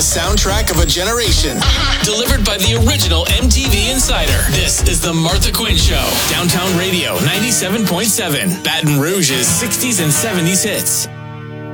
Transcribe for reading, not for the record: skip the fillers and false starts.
soundtrack of a generation. Delivered by the original MTV Insider. This is the Martha Quinn Show. Downtown Radio 97.7. Baton Rouge's 60s and 70s hits.